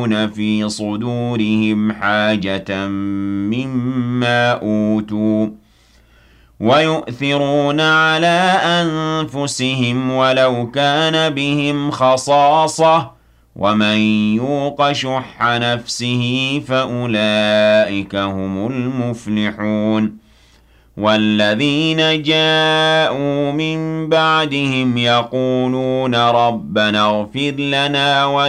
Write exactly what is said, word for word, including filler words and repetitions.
في صدورهم حاجة مما أوتوا ويؤثرون على أنفسهم ولو كان بهم خصاصة ومن يوق شح نفسه فأولئك هم المفلحون والذين جاءوا من بعدهم يقولون ربنا اغفر لنا